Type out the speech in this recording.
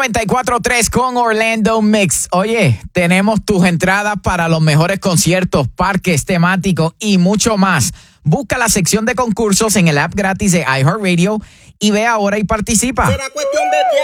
94.3 con Orlando Mix. Oye, tenemos tus entradas para los mejores conciertos, parques temáticos y mucho más. Busca la sección de concursos en el app gratis de iHeartRadio y ve ahora y participa.